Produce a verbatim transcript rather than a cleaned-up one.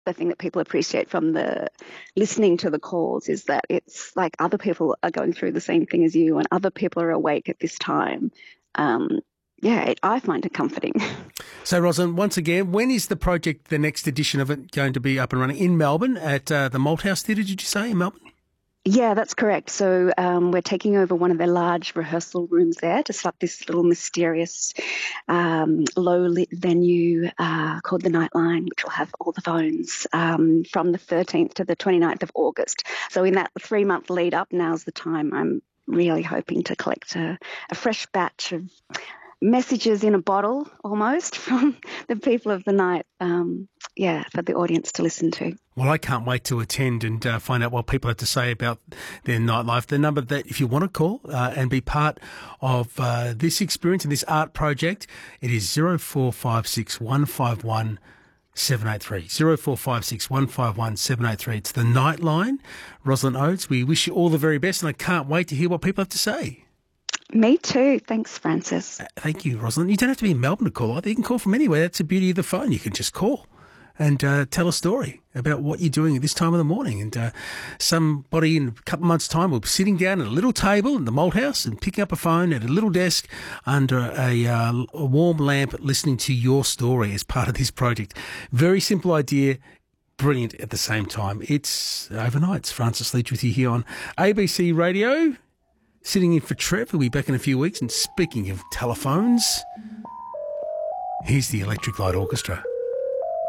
the thing that people appreciate from the listening to the calls is that it's like other people are going through the same thing as you, and other people are awake at this time. Um, yeah, it, I find it comforting. So, Rosalind, once again, when is the project, the next edition of it, going to be up and running? In Melbourne at uh, the Malthouse Theatre, did you say, in Melbourne? Yeah, that's correct. So um, we're taking over one of their large rehearsal rooms there to start this little mysterious um, low-lit venue uh, called the Nightline, which will have all the phones um, from the thirteenth to the twenty-ninth of August. So in that three-month lead-up, now's the time I'm really hoping to collect a, a fresh batch of messages in a bottle almost from the people of the night, um, yeah, for the audience to listen to. Well, I can't wait to attend and uh, find out what people have to say about their nightlife. The number that, if you want to call uh, and be part of uh, this experience and this art project, it is zero four five six one five one seven eight three. zero four five six one five one seven eight three. It's the Nightline. Rosalind Oates, we wish you all the very best, and I can't wait to hear what people have to say. Me too. Thanks, Francis. Uh, thank you, Rosalind. You don't have to be in Melbourne to call either. You can call from anywhere. That's the beauty of the phone. You can just call and uh, tell a story about what you're doing at this time of the morning. And uh, somebody in a couple of months' time will be sitting down at a little table in the Malthouse and picking up a phone at a little desk under a, uh, a warm lamp, listening to your story as part of this project. Very simple idea. Brilliant at the same time. It's overnight. It's Francis Leach with you here on A B C Radio. Sitting in for Trev. We'll be back in a few weeks. And speaking of telephones, here's the Electric Light Orchestra.